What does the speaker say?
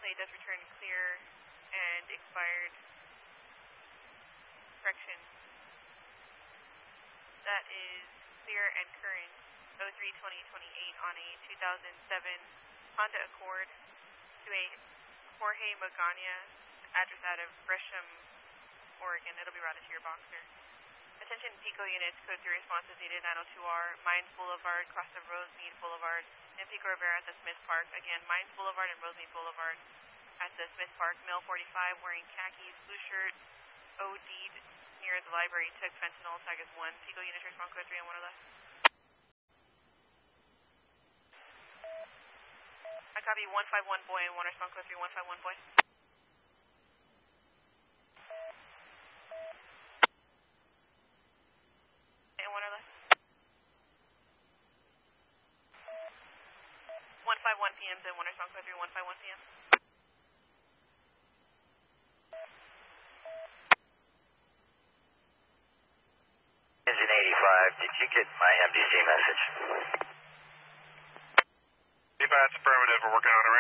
plate does return clear and expired. Correction. That is clear and current 03-2028 on a 2007 Honda Accord to a Jorge Magana, address out of Gresham, Oregon. It'll be routed to your Boxer. Attention PICO units, code 3 responses needed 902R, Mines Boulevard, cross of Rosemead Boulevard, and Pico Rivera at the Smith Park. Again, Mines Boulevard and Rosemead Boulevard at the Smith Park. Male 45 wearing khakis, blue shirt, OD'd near the library, took fentanyl, tag is 1. PICO units respond code 3 on 1 or less. I copy 151 boy and 1 respond code 3, 151 boy. And 1 or less. 151 p.m. to 1 respond code 3, 151 p.m. Engine 85, did you get my MDC message? That's affirmative, we're working on it